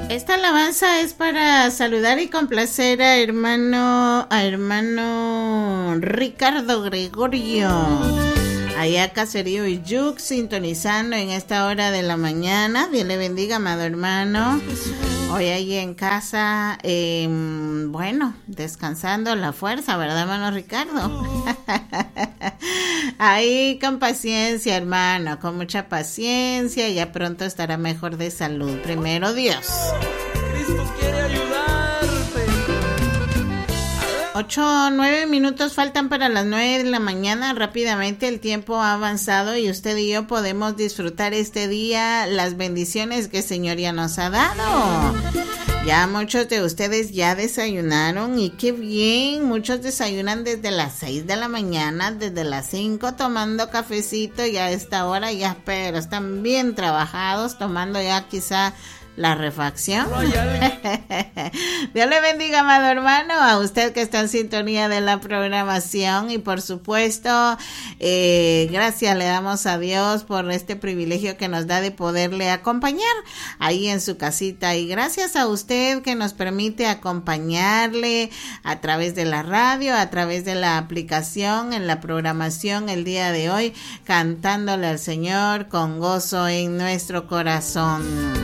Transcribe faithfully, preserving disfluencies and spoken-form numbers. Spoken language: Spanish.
Esta alabanza es para saludar y complacer a hermano, a hermano Ricardo Gregorio, allá Caserío y Yuc, sintonizando en esta hora de la mañana. Dios le bendiga, amado hermano. Hoy ahí en casa, eh, bueno, descansando la fuerza, ¿verdad, hermano Ricardo? Ahí con paciencia, hermano, con mucha paciencia, ya pronto estará mejor de salud. Primero Dios. Cristo quiere ayudarte. Ocho, nueve minutos faltan para las nueve de la mañana. Rápidamente el tiempo ha avanzado y usted y yo podemos disfrutar este día, las bendiciones que el Señor ya nos ha dado. Ya muchos de ustedes ya desayunaron y qué bien, muchos desayunan desde las seis de la mañana, desde las cinco tomando cafecito y a esta hora ya, pero están bien trabajados, tomando ya quizá la refacción. Dios le bendiga, amado hermano, a usted que está en sintonía de la programación y por supuesto, eh, gracias le damos a Dios por este privilegio que nos da de poderle acompañar ahí en su casita y gracias a usted que nos permite acompañarle a través de la radio, a través de la aplicación, en la programación el día de hoy, cantándole al Señor con gozo en nuestro corazón.